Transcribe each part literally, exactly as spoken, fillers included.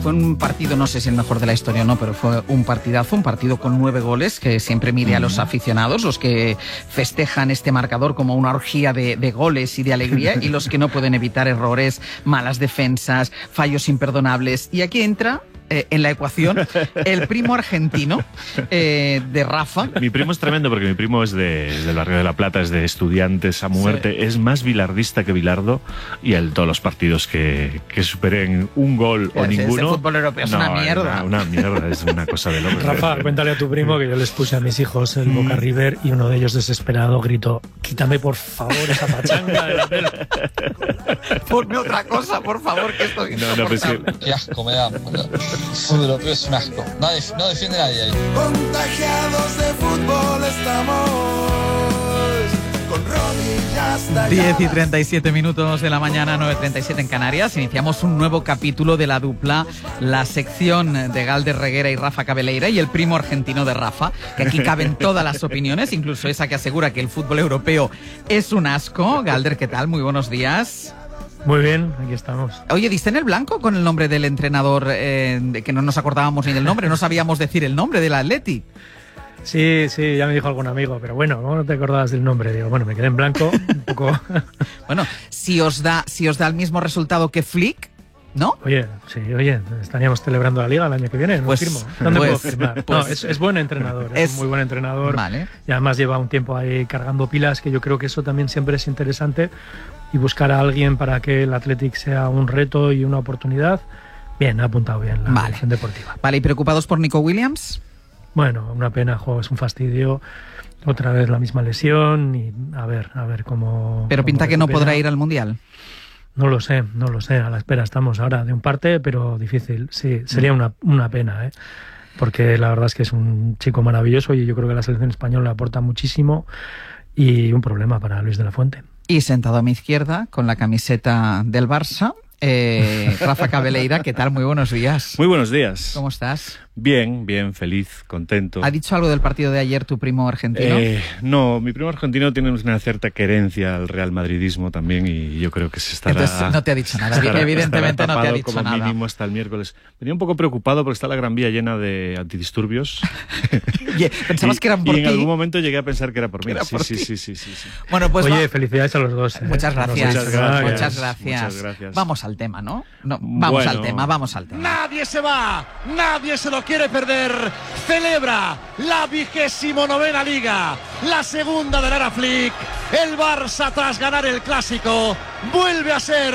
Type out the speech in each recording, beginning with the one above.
fue un partido, no sé si el mejor de la historia o no, pero fue un partidazo, un partido con nueve goles que siempre mide a los aficionados, los que festejan este marcador como una orgía de, de goles y de alegría, y los que no pueden evitar errores, malas defensas, fallos imperdonables. Y aquí entra Eh, en la ecuación el primo argentino eh, de Rafa. Mi primo es tremendo porque mi primo es, de, es del barrio de La Plata, es de Estudiantes a muerte, sí. Es más bilardista que Bilardo, y en todos los partidos que, que superen un gol o ese, ninguno. Ese fútbol europeo es no, una mierda. Una, una mierda, es una cosa de locos. Rafa, cuéntale a tu primo que yo les puse a mis hijos el Boca River y uno de ellos desesperado gritó: quítame por favor esa pachanga de la tele. Ponme otra cosa, por favor, que esto es no, no, pues que... Qué asco me da. El fútbol europeo es un asco. No, no defiende nadie ahí. Contagiados de fútbol estamos. Con rodillas diez y treinta y siete minutos de la mañana, nueve y treinta y siete en Canarias. Iniciamos un nuevo capítulo de la dupla, la sección de Galder Reguera y Rafa Cabeleira, y el primo argentino de Rafa, que aquí caben todas las opiniones, incluso esa que asegura que el fútbol europeo es un asco. Galder, ¿qué tal? Muy buenos días. Muy bien, aquí estamos. Oye, ¿diste en el blanco con el nombre del entrenador, eh, de que no nos acordábamos ni del nombre? No sabíamos decir el nombre del Atleti. Sí, sí, ya me dijo algún amigo, pero bueno, ¿cómo no te acordabas del nombre? Digo, bueno, me quedé en blanco un poco. Bueno, si os da, si os da el mismo resultado que Flick, ¿no? Oye, sí, oye, estaríamos celebrando la Liga el año que viene, ¿no? Pues, firmo. ¿Dónde pues, puedo firmar? Pues, no, es, es buen entrenador, es, es un muy buen entrenador. Vale. Y además lleva un tiempo ahí cargando pilas, que yo creo que eso también siempre es interesante, y buscar a alguien para que el Athletic sea un reto y una oportunidad. Bien, ha apuntado bien la vale. dirección deportiva. Vale, ¿y preocupados por Nico Williams? Bueno, una pena, juego, es un fastidio. Otra vez la misma lesión y a ver, a ver cómo... Pero cómo pinta que recupera. No podrá ir al Mundial. No lo sé, no lo sé. A la espera estamos ahora de un parte, pero difícil. Sí, sería una, una pena, ¿eh? Porque la verdad es que es un chico maravilloso y yo creo que la selección española le aporta muchísimo, y un problema para Luis de la Fuente. Y sentado a mi izquierda, con la camiseta del Barça, eh, Rafa Cabeleira. ¿Qué tal? Muy buenos días. Muy buenos días. ¿Cómo estás? Bien, bien, feliz, contento. ¿Ha dicho algo del partido de ayer tu primo argentino? Eh, no, mi primo argentino tiene una cierta querencia al real madridismo también, y yo creo que se estará... Entonces no te ha dicho nada, estará, evidentemente estará no te ha dicho como nada. mínimo hasta el miércoles. Venía un poco preocupado porque está la Gran Vía llena de antidisturbios. Yeah, ¿pensabas y, que eran por y ti? en algún momento llegué a pensar que era por mí. Era Sí, por sí, ti. sí, sí, sí, sí. Bueno, pues Oye, va... felicidades a los dos. ¿eh? Muchas gracias. Muchas gracias. Muchas gracias. Muchas gracias. Vamos al tema, ¿no? no vamos bueno. al tema, vamos al tema. Nadie se va, nadie se lo quiere perder. Celebra la vigésimo novena Liga, la segunda de la era Flick. El Barça, tras ganar el Clásico, vuelve a ser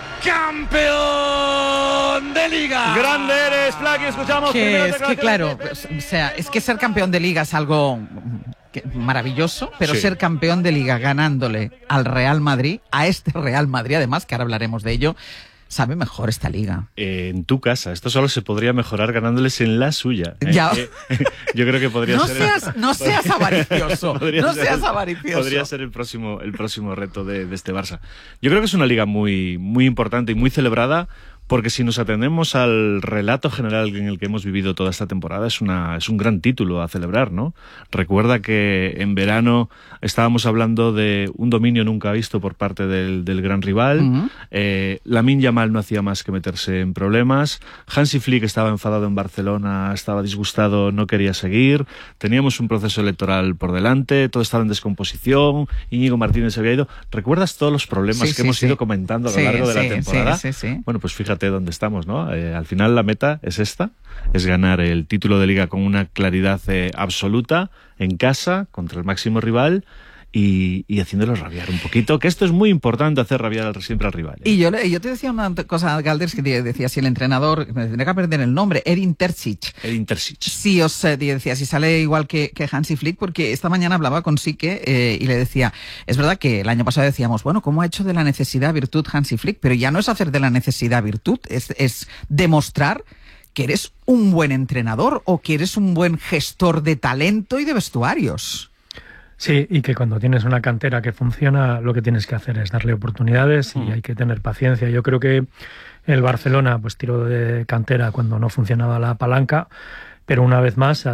campeón de Liga. Grande eres, Flack, y escuchamos. Que es que claro, o sea, es que ser campeón de Liga es algo que, maravilloso, pero sí. Ser campeón de Liga ganándole al Real Madrid, a este Real Madrid además, que ahora hablaremos de ello, sabe mejor esta liga. Eh, en tu casa. Esto solo se podría mejorar ganándoles en la suya. ¿eh? Ya. Eh, yo creo que podría no ser... Seas, el, no seas avaricioso. No ser, seas avaricioso. Podría ser el próximo, el próximo reto de, de este Barça. Yo creo que es una liga muy, muy importante y muy celebrada, porque si nos atendemos al relato general en el que hemos vivido toda esta temporada, es una es un gran título a celebrar, ¿no? Recuerda que en verano estábamos hablando de un dominio nunca visto por parte del, del gran rival. Uh-huh. eh, Lamine Yamal no hacía más que meterse en problemas. Hansi Flick estaba enfadado en Barcelona, estaba disgustado, no quería seguir. Teníamos un proceso electoral por delante, todo estaba en descomposición. Íñigo Martínez se había ido. ¿Recuerdas todos los problemas sí, que sí, hemos sí. ido comentando a lo sí, largo de sí, la temporada? Sí, sí, sí. Bueno, pues fíjate dónde estamos, ¿no? Eh, al final la meta es esta, es ganar el título de Liga con una claridad eh, absoluta, en casa, contra el máximo rival, y, y haciéndolos rabiar un poquito, que esto es muy importante, hacer rabiar al, siempre al rival, ¿eh? Y yo, yo te decía una cosa, Galders, que decía si el entrenador, me tendría que aprender el nombre, Edin Terzic. Edin Terzic. Sí, os decía, si sale igual que, que Hansi Flick, porque esta mañana hablaba con Sique eh, y le decía, es verdad que el año pasado decíamos, bueno, ¿cómo ha hecho de la necesidad virtud Hansi Flick? Pero ya no es hacer de la necesidad virtud, es, es demostrar que eres un buen entrenador o que eres un buen gestor de talento y de vestuarios. Sí, y que cuando tienes una cantera que funciona, lo que tienes que hacer es darle oportunidades y mm. hay que tener paciencia. Yo creo que el Barcelona pues tiró de cantera cuando no funcionaba la palanca, pero una vez más